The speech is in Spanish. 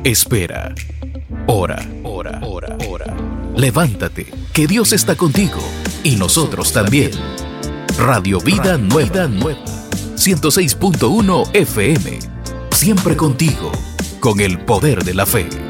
Espera. Ora. Levántate, que Dios está contigo y nosotros también. Radio Vida Nueva, 106.1 FM. Siempre contigo, con el poder de la fe.